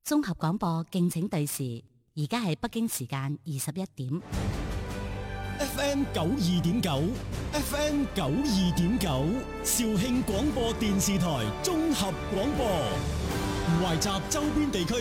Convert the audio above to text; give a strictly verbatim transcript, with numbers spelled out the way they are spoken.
綜合廣播敬請對時，而家係北京時間二十一點。 F M 九二點九 ，F M 九二點九，肇慶廣播電視台綜合廣播，懷集周邊地區